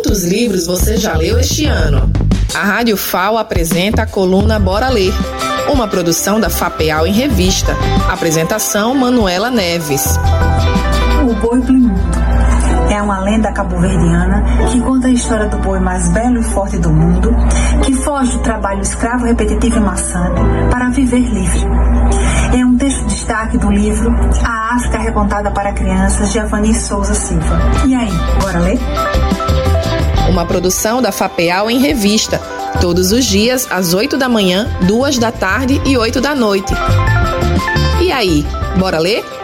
Quantos livros você já leu este ano? A Rádio FAO apresenta a coluna Bora Ler, uma produção da FAPEAL em revista. Apresentação Manuela Neves. O Boi Blimundo é uma lenda cabo-verdiana que conta a história do boi mais belo e forte do mundo, que foge do trabalho escravo, repetitivo e maçante para viver livre. É um texto de destaque do livro A África Recontada para Crianças, de Avani Souza Silva. E aí, bora ler? Uma produção da FAPEAL em revista, todos os dias às 8 da manhã, 2 da tarde e 8 da noite. E aí, bora ler?